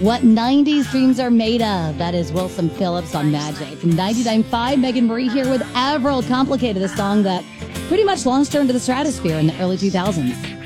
What 90s dreams are made of. That is Wilson Phillips on Magic. 99.5, Megan Marie here with Avril. Complicated, a song that pretty much launched her into the stratosphere in the early 2000s.